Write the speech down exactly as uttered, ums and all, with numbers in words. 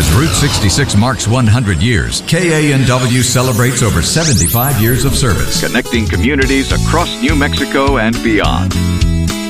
As Route sixty-six marks one hundred years, K A N W celebrates over seventy-five years of service, connecting communities across New Mexico and beyond.